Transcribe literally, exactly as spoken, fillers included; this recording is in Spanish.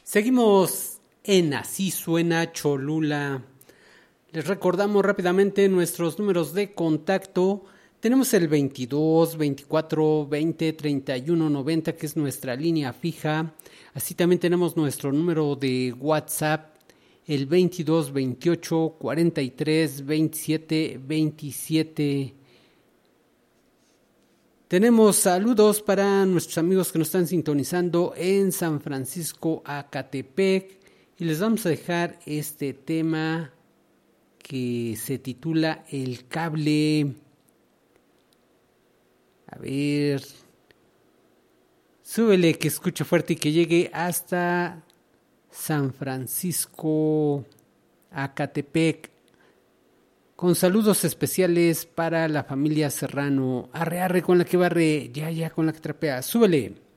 Seguimos en Así Suena Cholula. Les recordamos rápidamente nuestros números de contacto. Tenemos el veintidós, veinticuatro, veinte, treinta y uno, noventa, que es nuestra línea fija. Así también tenemos nuestro número de WhatsApp, el veintidós, veintiocho, cuarenta y tres, veintisiete, veintisiete. Tenemos saludos para nuestros amigos que nos están sintonizando en San Francisco, Acatepec, y les vamos a dejar este tema que se titula El Cable. A ver, súbele que escuche fuerte y que llegue hasta San Francisco, Acatepec. Con saludos especiales para la familia Serrano. Arre, arre con la que barre, ya, ya con la que trapea. Súbele.